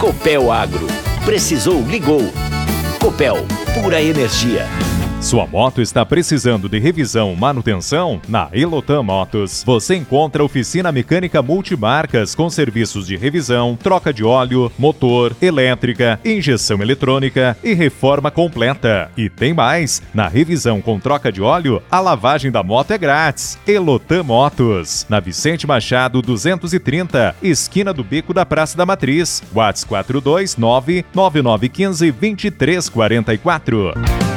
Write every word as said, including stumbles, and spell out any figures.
Copel Agro. Precisou, ligou. Copel, pura energia. Sua moto está precisando de revisão, manutenção? Na Elotan Motos, você encontra oficina mecânica multimarcas com serviços de revisão, troca de óleo, motor, elétrica, injeção eletrônica e reforma completa. E tem mais! Na revisão com troca de óleo, a lavagem da moto é grátis. Elotan Motos, na Vicente Machado duzentos e trinta, esquina do Beco da Praça da Matriz. WhatsApp quatro dois nove, nove nove um cinco, dois três quatro quatro.